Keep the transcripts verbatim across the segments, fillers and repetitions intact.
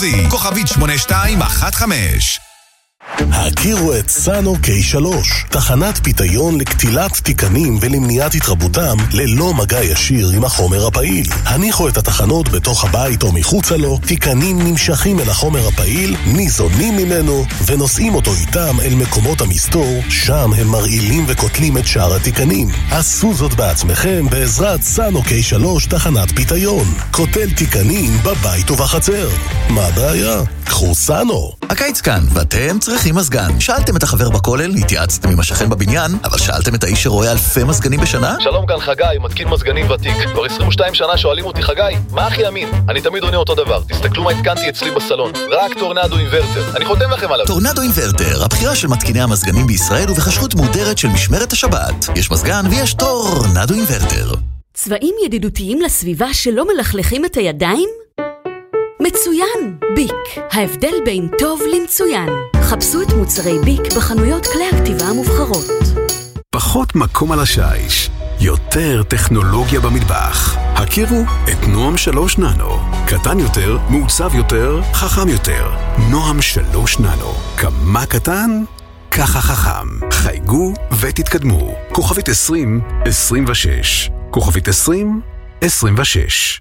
המרכזי, כוכבית שמונה שתיים אחת חמש. הכירו את סאנו קיי שלוש, תחנת פיתיון לקטילת תיקנים ולמניעת התרבותם ללא מגע ישיר עם החומר הפעיל. הניחו את התחנות בתוך הבית או מחוצה לו, תיקנים נמשכים אל החומר הפעיל, ניזונים ממנו ונושאים אותו איתם אל מקומות המסתור, שם הם מרעילים וקוטלים את שאר התיקנים. עשו זאת בעצמכם בעזרת סאנו קיי שלוש תחנת פיתיון. קוטל תיקנים בבית ובחצר. מה הבעיה? קחו סאנו. הקיץ כאן, ואתם צריכים מזגן. שאלתם את החבר בכולל, התייעצתם עם השכן בבניין, אבל שאלתם את האיש שרואה אלפי מזגנים בשנה? שלום, כאן חגי, מתקין מזגנים ותיק. כבר עשרים ושתיים שנה שואלים אותי, חגי, מה הכי אמין? אני תמיד עונה אותו דבר. תסתכלו מה התקנתי אצלי בסלון. רק טורנדו אינברטר. אני חותם לכם עליו. טורנדו אינברטר, הבחירה של מתקיני המזגנים בישראל ובחשכות מודרת של משמרת השבת. יש מזגן ויש טורנדו אינברטר. צבעים ידידותיים לסביבה שלא מלכלכים את הידיים? מצוין! ביק. ההבדל בין טוב למצוין. חפשו את מוצרי ביק בחנויות כלי הכתיבה המובחרות. פחות מקום על השיש, יותר טכנולוגיה במטבח. הכירו את נועם שלוש ננו. קטן יותר, מעוצב יותר, חכם יותר. נועם שלוש ננו. כמה קטן? ככה חכם. חייגו ותתקדמו. כוכבית עשרים עשרים ושש. כוכבית עשרים עשרים ושש.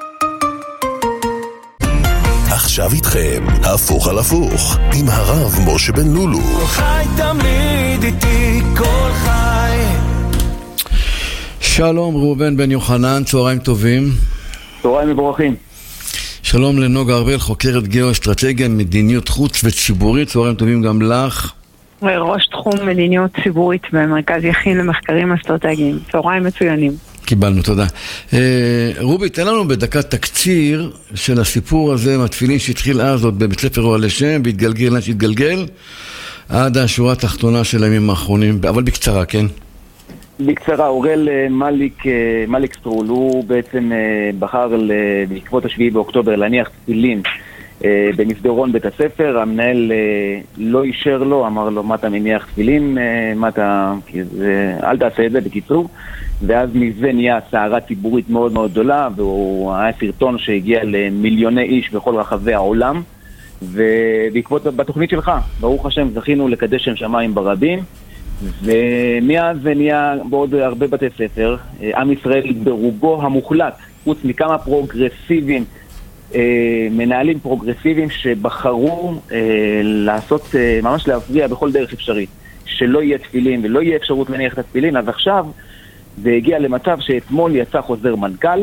עכשיו איתכם, הפוך על הפוך, עם הרב משה בן לולו. כל חי תמיד איתי, כל חי. שלום ראובן בן יוחנן, צהריים טובים. צהריים מבורכים. שלום לנוגה ארבל, חוקרת גיאו-אסטרטגיה, מדיניות חוץ וציבורית, צהריים טובים גם לך. ראש תחום מדיניות ציבורית במרכז יכין למחקרים אסטרטגיים, צהריים מצוינים. קיבלנו, תודה. רובי, תן לנו בדקה תקציר של הסיפור הזה, מהתפילין שהתחיל אז עוד בבית ספר אוהלי שם, והתגלגל לאן שהתגלגל, עד השורה התחתונה של הימים האחרונים, אבל בקצרה, כן? בקצרה, אורל מליק, מליק סטרול, הוא בעצם בחר בעקבות השביעי באוקטובר להניח תפילין במסדרון בית הספר. המנהל לא אישר לו, אמר לו, מה אתה מניח תפילין, מה אתה, אל תעשה את זה, בקיצור. ואז מזה נהיה סערה ציבורית מאוד מאוד גדולה, והוא היה סרטון שהגיע למיליוני איש בכל רחבי העולם, ובעקבות בתוכנית שלך, ברוך השם, זכינו לקדש שם שמיים ברבים, ומאז זה נהיה בעוד הרבה בתי ספר. עם ישראל ברובו המוחלט, חוץ מכמה פרוגרסיביים, מנהלים פרוגרסיביים שבחרו לעשות, ממש להפריע בכל דרך אפשרית, שלא יהיה תפילין ולא יהיה אפשרות להניח את התפילין. אז עכשיו זה הגיע למצב שאתמול יצא חוזר מנכ"ל,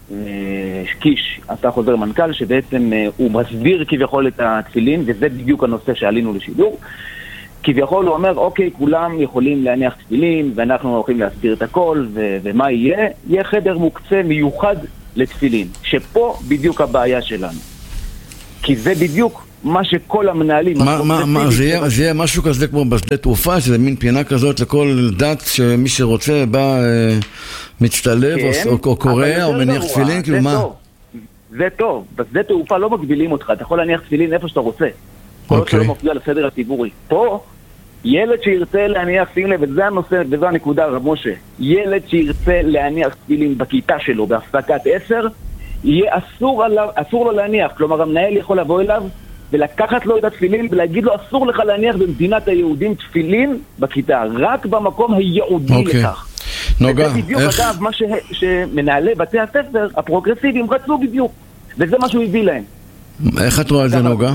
קיש עשה חוזר מנכ"ל שבעצם הוא מסביר כביכול את התפילין, וזה בדיוק הנושא שעלינו לשידור. כביכול הוא אומר, אוקיי, כולם יכולים להניח תפילין ואנחנו הולכים להסביר את הכל, ו- ומה יהיה? יהיה חדר מוקצה מיוחד לתפילין, שפה בדיוק הבעיה שלנו, כי זה בדיוק מה שכל המנהלים... מה, מה, מה, זה יהיה, זה יהיה משהו כזה כמו בשדה תעופה, שזה מין פינה כזאת לכל דת שמי שרוצה בא מצטלב, כן, או, או קורא או מניח גרוע, תפילין, כאילו מה? טוב, זה טוב, בשדה תעופה לא מגבילים אותך, אתה יכול להניח תפילין איפה שאתה רוצה, כל עוד שלא מופיע לסדר הציבורי. פה, ילד שירצה להניח, שים לב, וזה הנושא, וזה הנקודה, רב משה, ילד שירצה להניח תפילין בכיתה שלו בהפסקת עשר, יהיה אסור, עליו, אסור לו להניח, כלומר המנהל יכול לבוא אליו ולקחת לו את התפילין ולהגיד לו, אסור לך להניח במדינת היהודים תפילין בכיתה, רק במקום הייעודי okay. לכך. נוגה, וזה בדיוק איך... אגב מה ש... שמנהלי בתי הספר הפרוגרסיביים רצו בדיוק, וזה מה שהוא הביא להם. איך את רואה את זה, נוגה?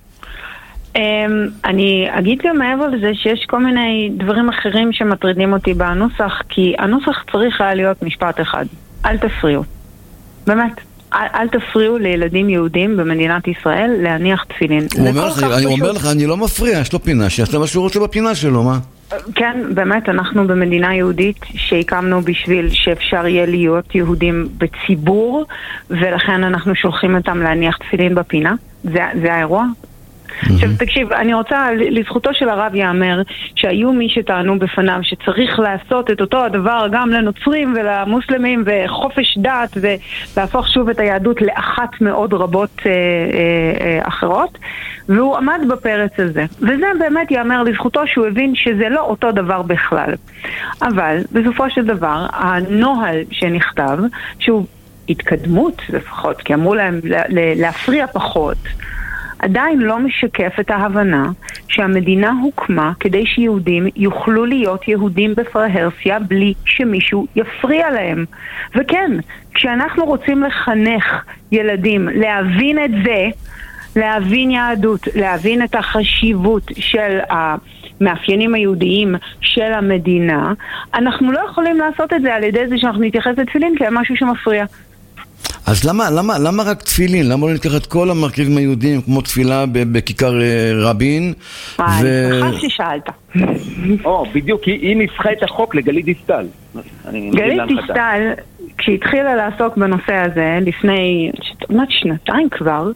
אני אגיד גם מעבר לזה שיש כל מיני דברים אחרים שמטרידים אותי בנוסח, כי הנוסח צריך היה להיות משפט אחד, אל תפריעו, באמת, אל, אל תפריעו לילדים יהודים במדינת ישראל להניח תפילין. הוא אומר לך, אני אומר לך, אני לא מפריע, יש לו פינה, שיעשה מה שהוא רוצה בפינה שלו, מה? כן, באמת, אנחנו במדינה יהודית שהקמנו בשביל שאפשר יהיה להיות יהודים בציבור, ולכן אנחנו שולחים אותם להניח תפילין בפינה, זה, זה האירוע. עכשיו תקשיב, אני רוצה, לזכותו של הרב יאמר שהיו מי שטענו בפניו שצריך לעשות את אותו הדבר גם לנוצרים ולמוסלמים וחופש דת ולהפוך שוב את היהדות לאחת מאוד רבות אה, אה, אחרות, והוא עמד בפרץ הזה, וזה באמת יאמר לזכותו שהוא הבין שזה לא אותו דבר בכלל. אבל בסופו של דבר הנוהל שנכתב, שהוא התקדמות לפחות, כי אמרו להם להפריע פחות, עדיין לא משקף את ההבנה שהמדינה הוקמה כדי שיהודים יוכלו להיות יהודים בפרהרסיה בלי שמישהו יפריע להם. וכן, כשאנחנו רוצים לחנך ילדים להבין את זה, להבין יהדות, להבין את החשיבות של המאפיינים היהודיים של המדינה, אנחנו לא יכולים לעשות את זה על ידי זה שאנחנו נתייחס לתפילין כמשהו שמפריע. אז למה, למה, למה רק תפילין? למה לא ניקח את כל המרכיבים היהודיים כמו תפילה בכיכר רבין? וואי, אחר ששאלת. או, בדיוק, היא ניסחה את החוק לגלית דיסטל. גלית דיסטל, כשהתחילה לעסוק בנושא הזה, לפני שנתיים כבר,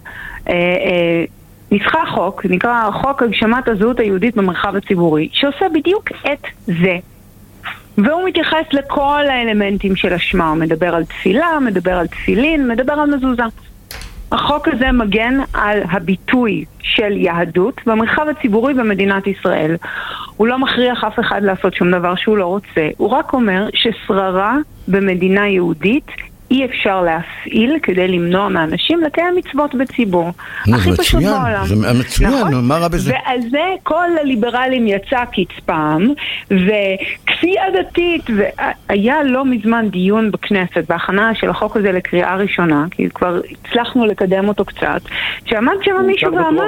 ניסחה חוק, נקרא חוק הגשמת הזהות היהודית במרחב הציבורי, שעושה בדיוק את זה. והוא מתייחס לכל האלמנטים של השמה, הוא מדבר על תפילה, מדבר על תפילין, מדבר על מזוזה. החוק הזה מגן על הביטוי של יהדות במרחב הציבורי במדינת ישראל. הוא לא מכריח אף אחד לעשות שום דבר שהוא לא רוצה, הוא רק אומר ששררה במדינה יהודית אי אפשר להפעיל כדי למנוע מאנשים לקיים מצוות בציבור. הכי פשוט בעולם. זה מצוין, מה רע בזה? ועל זה כל הליברלים יצא קצפם, וכפייה דתית, והיה לא מזמן דיון בכנסת, בהכנה של החוק הזה לקריאה ראשונה, כי כבר הצלחנו לקדם אותו קצת, שעמד שם מישהו ואמר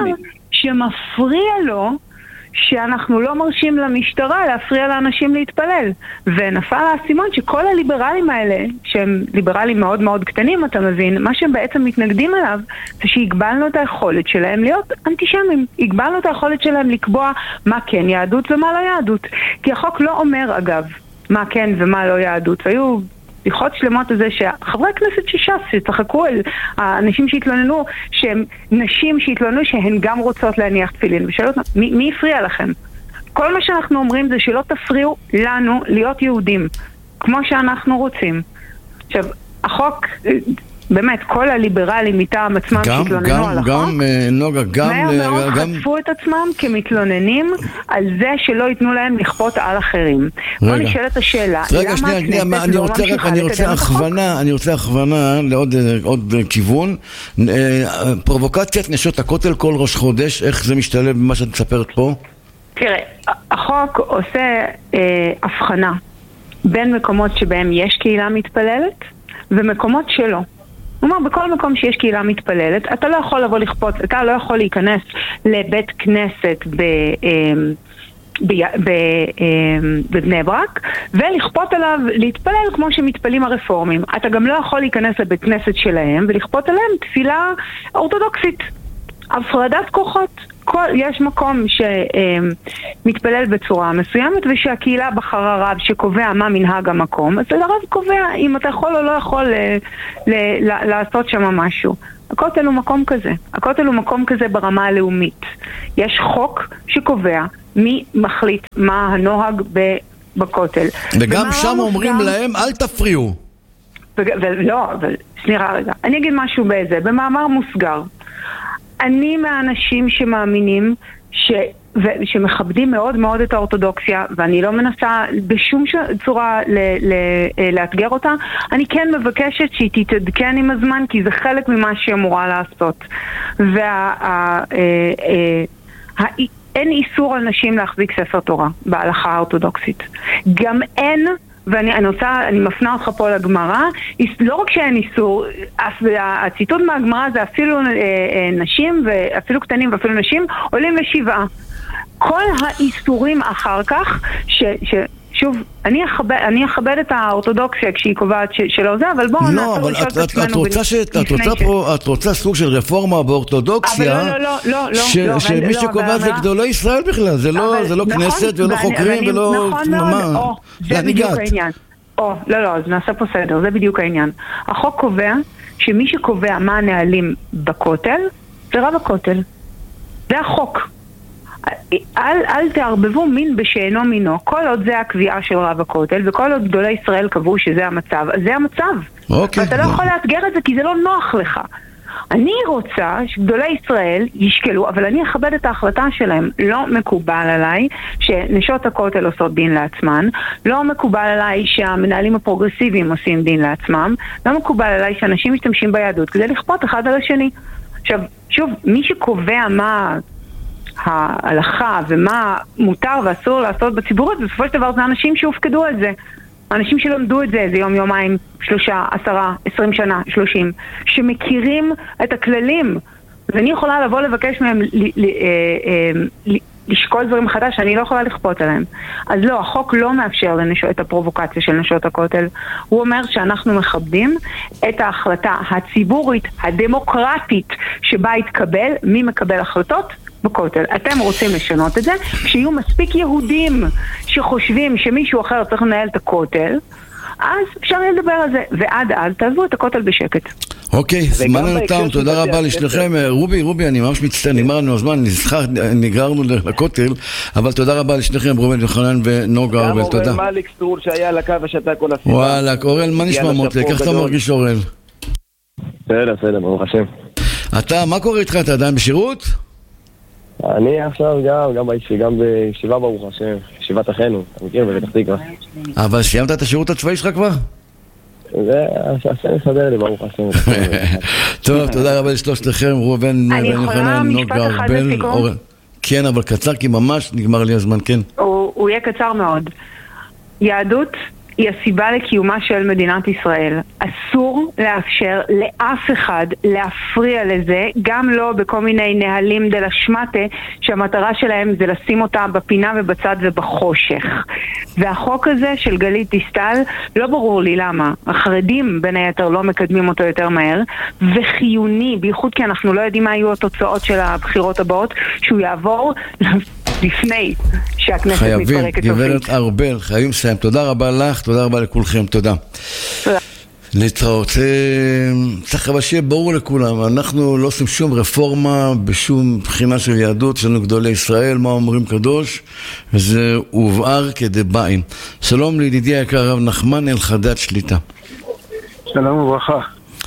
שמפריע לו, שאנחנו לא מרשים למשטרה להפריע לאנשים להתפלל. ונפל האסימון שכל הליברלים האלה, שהם ליברלים מאוד מאוד קטנים, אתה מבין, מה שהם בעצם מתנגדים אליו, זה שהגבלנו את היכולת שלהם להיות אנטישמים. הגבלנו את היכולת שלהם לקבוע מה כן יהדות ומה לא יהדות. כי החוק לא אומר, אגב, מה כן ומה לא יהדות. והיו שיחות שלמות הזה שחברי הכנסת שש"ס צחקו על האנשים שהתלוננו, שהם נשים שהתלוננו שהן גם רוצות להניח תפילין, ושאלו אותם, מי, מי הפריע לכם? כל מה שאנחנו אומרים זה שלא תפריעו לנו להיות יהודים, כמו שאנחנו רוצים. עכשיו, החוק, באמת, כל הליברלים מטעם עצמם שהתלוננו על החוק, גם נוגה, גם מהר מאוד חטפו את עצמם כמתלוננים על זה שלא ייתנו להם לכפות על אחרים. בוא נשאל את השאלה, רגע, שנייה, שנייה, אני רוצה רק, אני רוצה הכוונה, אני רוצה הכוונה לעוד כיוון. פרובוקציית נשות הכותל כל ראש חודש, איך זה משתלב במה שאת מספרת פה? תראה, החוק עושה הבחנה בין מקומות שבהם יש קהילה מתפללת ומקומות שלא. כלומר, בכל מקום שיש קהילה מתפללת, אתה לא יכול לבוא לכפות, אתה לא יכול להיכנס לבית כנסת ב, ב, ב, בבני ברק, ולכפות עליו להתפלל כמו שמתפלים הרפורמים. אתה גם לא יכול להיכנס לבית כנסת שלהם ולכפות עליהם תפילה אורתודוקסית. הפרדת כוחות. כל, יש מקום שמתפלל בצורה מסוימת ושהקהילה בחרה רב שקובע מה מנהג המקום, אז הרב קובע אם אתה יכול או לא יכול ל, ל, ל, לעשות שם משהו. הכותל הוא מקום כזה. הכותל הוא מקום כזה ברמה הלאומית. יש חוק שקובע מי מחליט מה הנוהג בכותל. וגם שם אומרים גם... להם אל תפריעו. ולא, אבל סליחה רגע. אני אגיד משהו בזה, במאמר מוסגר. אני מהאנשים שמאמינים ש... ו... שמכבדים מאוד מאוד את האורתודוקסיה, ואני לא מנסה בשום ש... צורה ל... ל... לאתגר אותה. אני כן מבקשת שהיא תתעדכן עם הזמן, כי זה חלק ממה שהיא אמורה לעשות. וה... ה... ה... אין איסור על נשים להחזיק ספר תורה בהלכה האורתודוקסית. גם אין... ואני אני רוצה, אני מפנה אותך פה לגמרא, לא רק שאין איסור, הציטוט מהגמרא זה אפילו אה, אה, נשים, ואפילו קטנים ואפילו נשים, עולים לשבעה. כל האיסורים אחר כך, ש, ש, שוב, אני אכבד, אני אכבד את האורתודוקסיה כשהיא קובעת ש, שלא זה, אבל בואו נעצור לא, לשאול את עצמנו. את רוצה, ש... את, רוצה ש... פה, את רוצה סוג של רפורמה באורתודוקסיה, אבל לא, לא, לא, ש... לא, שמי לא, שקובע זה גדולי ישראל בכלל, זה לא, אבל, זה לא נכון, כנסת ולא ואני, חוקרים ואני, ולא... נכון מאוד, או, זה בדיוק גת. העניין. או, לא, לא, אז נעשה פה סדר, זה בדיוק העניין. החוק קובע שמי שקובע מה הנהלים בכותל, זה רב הכותל. זה החוק. אל, אל תערבבו מין בשאינו מינו. כל עוד זה הקביעה של רב הכותל, וכל עוד גדולי ישראל קבעו שזה המצב, אז זה המצב. אוקיי. ואתה לא יכול לאתגר את זה כי זה לא נוח לך. אני רוצה שגדולי ישראל ישקלו, אבל אני אכבד את ההחלטה שלהם. לא מקובל עליי שנשות הכותל עושות דין לעצמן, לא מקובל עליי שהמנהלים הפרוגרסיביים עושים דין לעצמם, לא מקובל עליי שאנשים משתמשים ביהדות כדי לכפות אחד על השני. עכשיו, שוב, מי שקובע מה ההלכה ומה מותר ואסור לעשות בציבורית, בסופו של דבר זה אנשים שהופקדו על זה. אנשים שלמדו את זה איזה יום, יומיים, שלושה, עשרה, עשרים שנה, שלושים, שמכירים את הכללים. ואני יכולה לבוא לבקש מהם ל- ל- ל- לשקול דברים מחדש, אני לא יכולה לכפות עליהם. אז לא, החוק לא מאפשר לנשו, את הפרובוקציה של נשות הכותל. הוא אומר שאנחנו מכבדים את ההחלטה הציבורית, הדמוקרטית, שבה יתקבל, מי מקבל החלטות? בכותל. אתם רוצים לשנות את זה? כשיהיו מספיק יהודים שחושבים שמישהו אחר צריך לנהל את הכותל, אז אפשר לדבר על זה. ועד אז תעזבו את הכותל בשקט. אוקיי, זמן הנתם, תודה רבה לשניכם. רובי, רובי, אני ממש מצטער, נגמר לנו הזמן, נגררנו לכותל, אבל תודה רבה לשניכם, ראובן יוחנן ונוגה אורל, תודה. גם אורל מליק סטרול שהיה על הקו ושתה כל הסיבה. וואלה, אורל, מה נשמע מוטה? איך אתה מרגיש אורל? בסדר, בסדר, ברוך השם. אתה, מה קורה איתך? אתה עדיין בשירות? אני עכשיו גם, גם גם בישיבה ברוך השם, ישיבת אחינו, אתה מכיר, בפתח תקווה. אבל סיימת את השירות הצבאי שלך כבר? זה, השם יסדר לי ברוך השם. טוב, תודה רבה לשלושתכם, ראובן יוחנן, נוגה אורל. כן, אבל קצר, כי ממש נגמר לי הזמן, כן. הוא יהיה קצר מאוד. יהדות היא הסיבה לקיומה של מדינת ישראל. אסור לאפשר לאף אחד להפריע לזה, גם לא בכל מיני נהלים דלה שמטה, שהמטרה שלהם זה לשים אותה בפינה ובצד ובחושך. והחוק הזה של גלית דיסטל, לא ברור לי למה. החרדים בין היתר לא מקדמים אותו יותר מהר, וחיוני, בייחוד כי אנחנו לא יודעים מה יהיו התוצאות של הבחירות הבאות, שהוא יעבור לפני שהכנסת מתפרקת. חייבים, גברת ארבל, חייבים לסיים. תודה רבה לך, תודה רבה לכולכם, תודה. תודה. להתראות. צריך אבל שיהיה ברור לכולם, אנחנו לא עושים שום רפורמה בשום בחינה של יהדות, יש לנו גדולי ישראל, מה אומרים קדוש, וזה הובהר כדי בעין. שלום לידידי היקר הרב נחמן אלחדד שליטה. שלום וברכה.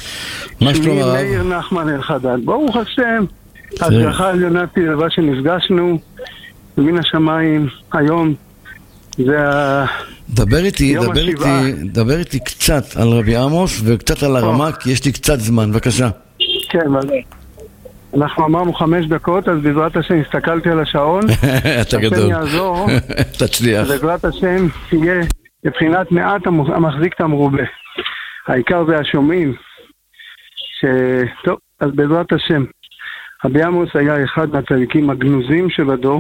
מה שלום הרב? מאיר נחמן אלחדד. ברוך השם, הצלחה עליונה תלווה שנפגשנו מן השמיים היום. זה ה... דבר איתי, דבר איתי, דבר איתי קצת על רבי עמוס וקצת על הרמה, כי יש לי קצת זמן, בבקשה. כן, אנחנו אמרנו חמש דקות, אז בעזרת השם הסתכלתי על השעון. אתה גדול. השם יעזור. תצליח. בעזרת השם תהיה מבחינת מעט המחזיק את המרובה. העיקר זה השומעים. טוב, אז בעזרת השם. רבי עמוס היה אחד מהצדיקים הגנוזים שבדור,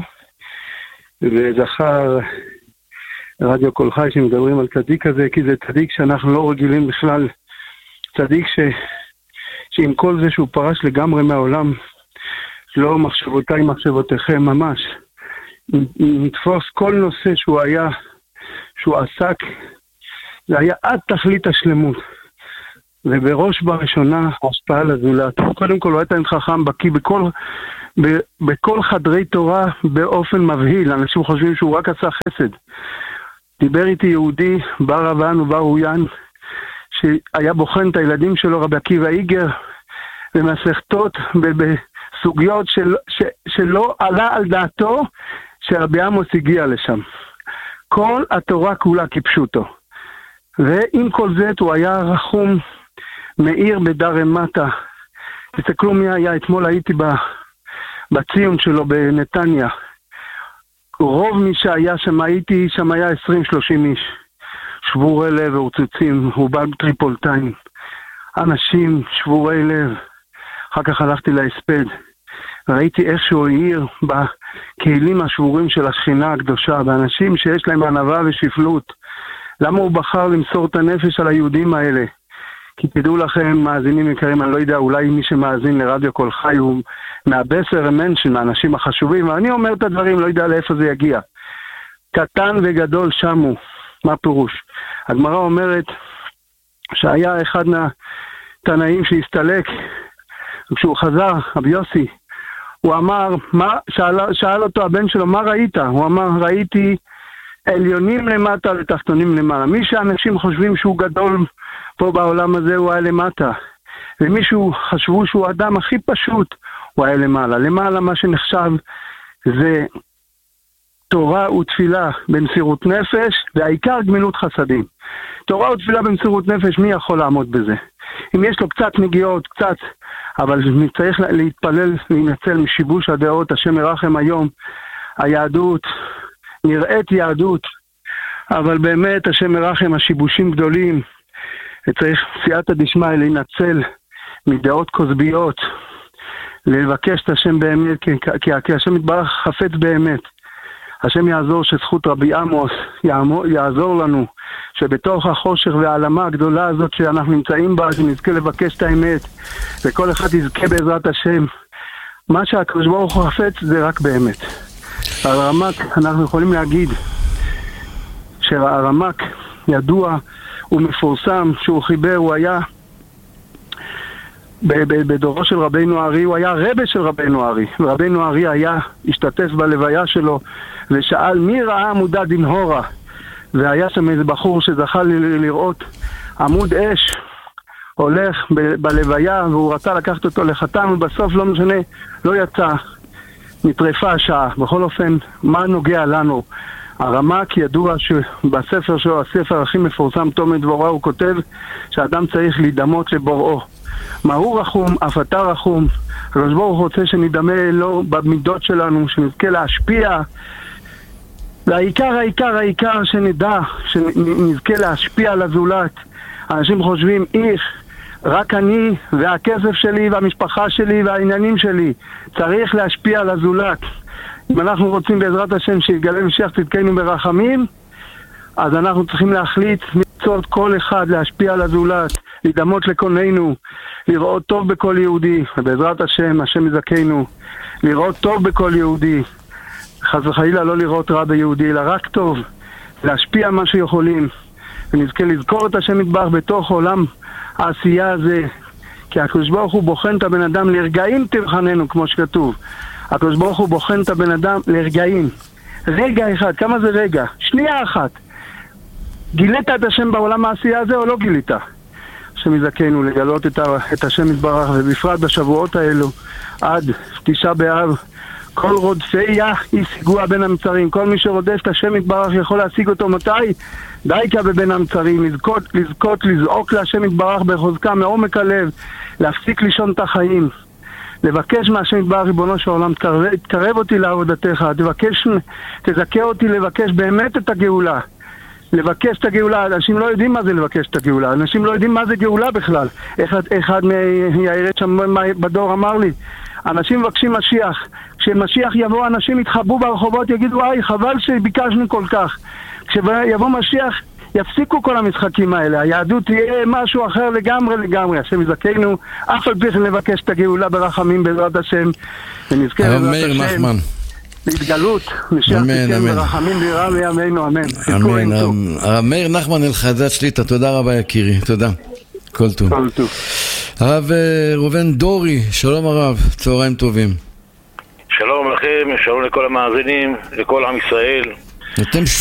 וזכר רדיו כל חי שמדברים על צדיק הזה, כי זה צדיק שאנחנו לא רגילים בכלל, צדיק ש... שעם כל זה שהוא פרש לגמרי מהעולם, לא מחשבותיי מחשבותיכם ממש, נתפוס כל נושא שהוא היה, שהוא עסק, זה היה עד תכלית השלמות, ובראש בראשונה השפעה לזולת. קודם כל הוא היה תלמיד חכם בקיא בכל, ב, בכל חדרי תורה באופן מבהיל, אנשים חושבים שהוא רק עשה חסד. דיבר איתי יהודי, בר אבן ובר אוין, שהיה בוחן את הילדים שלו, רבי עקיבא איגר, במסכתות, בסוגיות של, ש, שלא עלה על דעתו שרבי עמוס הגיע לשם. כל התורה כולה כפשוטו. ועם כל זה הוא היה רחום, מאיר בדר מטה. תסתכלו מי היה, אתמול הייתי בציון שלו בנתניה. רוב מי שהיה שם, הייתי שם היה עשרים שלושים איש. שבורי לב ורצוצים, הוא בא בטריפולטיים. אנשים שבורי לב. אחר כך הלכתי להספד. ראיתי איך שהוא העיר בכלים השבורים של השכינה הקדושה, באנשים שיש להם ענווה ושפלות. למה הוא בחר למסור את הנפש על היהודים האלה? כי תדעו לכם, מאזינים יקרים, אני לא יודע, אולי מי שמאזין לרדיו כל חי הוא מהבסר המנשן, מהאנשים החשובים, ואני אומר את הדברים, לא יודע לאיפה זה יגיע. קטן וגדול שמו, מה פירוש? הגמרא אומרת שהיה אחד מהתנאים שהסתלק, וכשהוא חזר, רבי יוסי, הוא אמר, מה, שאל, שאל אותו הבן שלו, מה ראית? הוא אמר, ראיתי עליונים למטה ותחתונים למעלה. מי שאנשים חושבים שהוא גדול פה בעולם הזה הוא היה למטה. ומישהו חשבו שהוא האדם הכי פשוט, הוא היה למעלה. למעלה מה שנחשב זה תורה ותפילה במסירות נפש, והעיקר גמילות חסדים. תורה ותפילה במסירות נפש, מי יכול לעמוד בזה? אם יש לו קצת נגיעות, קצת אבל צריך להתפלל, להינצל משיבוש הדעות. השם ירחם היום. היהדות נראית יהדות, אבל באמת השם ירחם, השיבושים גדולים. צריך סייעתא דשמיא להינצל מדעות כוזביות, לבקש את השם באמת, כי, כי, כי השם יתברך חפץ באמת. השם יעזור שזכות רבי עמוס יעזור לנו, שבתוך החושך והעלמה הגדולה הזאת שאנחנו נמצאים בה, שנזכה לבקש את האמת, וכל אחד יזכה בעזרת השם. מה שהקדוש ברוך הוא חפץ זה רק באמת. הרמ"ק, אנחנו יכולים להגיד שהרמ"ק ידוע ומפורסם שהוא חיבר, הוא היה בדורו של רבינו ארי, הוא היה רבה של רבינו ארי, ורבינו ארי היה, השתתף בלוויה שלו ושאל מי ראה עמודה דנהורה, והיה שם איזה בחור שזכה לראות עמוד אש הולך ב- בלוויה, והוא רצה לקחת אותו לחתם, ובסוף לא משנה, לא יצא, נטרפה השעה. בכל אופן, מה נוגע לנו? הרמ"ק ידוע שבספר שלו, הספר הכי מפורסם, תומת דבורה, הוא כותב שאדם צריך להידמות לבוראו. מהו רחום, אף אתה רחום. הקדוש ברוך הוא רוצה שנדמה לו במידות שלנו, שנזכה להשפיע. והעיקר, העיקר, העיקר שנדע, שנזכה להשפיע על הזולת. אנשים חושבים, איך, רק אני והכסף שלי והמשפחה שלי והעניינים שלי. צריך להשפיע על הזולת. אם אנחנו רוצים בעזרת השם שיתגלה משיח צדקנו ברחמים, אז אנחנו צריכים להחליט מצוות כל אחד להשפיע על הזולת, להידמות לקוננו, לראות טוב בכל יהודי, ובעזרת השם, השם יזכנו, לראות טוב בכל יהודי, חס וחלילה לא לראות רע ביהודי, אלא רק טוב, להשפיע מה שיכולים, ונזכה לזכור את השם יתברך בתוך עולם העשייה הזה, כי הקדוש ברוך הוא בוחן את הבן אדם לרגעים תבחננו, כמו שכתוב. הקדוש ברוך הוא בוחן את הבן אדם לרגעים. רגע אחד, כמה זה רגע? שנייה אחת. גילית את השם בעולם העשייה הזה או לא גילית? השם יזכנו לגלות את, ה, את השם יתברך, ובפרט בשבועות האלו, עד תשעה באב, כל רודפיה ישיגוה בין המצרים. כל מי שרודף את השם יתברך יכול להשיג אותו. מתי? דייקה בבין המצרים, לזכות, לזכות, לזעוק להשם יתברך בחוזקה מעומק הלב, להפסיק לישון את החיים. לבקש מהשם יתברך ריבונו של עולם, תקרב, תקרב אותי לעבודתך, תבקש, תזכה אותי לבקש באמת את הגאולה. לבקש את הגאולה, אנשים לא יודעים מה זה לבקש את הגאולה, אנשים לא יודעים מה זה גאולה בכלל. אחד, אחד מהירד שם בדור אמר לי, אנשים מבקשים משיח, כשמשיח יבוא אנשים יתחבאו ברחובות, יגידו וואי חבל שביקשנו כל כך. כשיבוא משיח יפסיקו כל המשחקים האלה, היהדות תהיה משהו אחר לגמרי לגמרי. השם יזכנו, אף על פי כן לבקש את הגאולה ברחמים בעזרת השם, ונזכה בעזרת השם להתגלות, משיח תיקן ברחמים בירה וימינו, אמן. אמן. הרב מאיר נחמן אלחדד שליטה, תודה רבה יקירי, תודה. כל טוב. כל טוב. הרב ראובן דורי, שלום הרב, צהריים טובים. שלום לכם, שלום לכל המאזינים, לכל עם ישראל. אתם